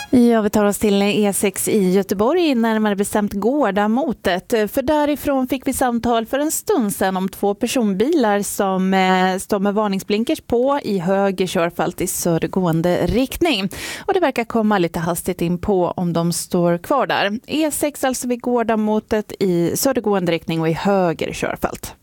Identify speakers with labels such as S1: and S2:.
S1: Ja, vi tar oss till E6 i Göteborg, närmare bestämt Gårdamotet. För därifrån fick vi samtal för en stund sedan om 2 personbilar som står med varningsblinkers på i höger körfält i södergående riktning. Och det verkar komma lite hastigt in på om de står kvar där. E6 alltså vid Gårdamotet i södergående riktning och i höger körfält.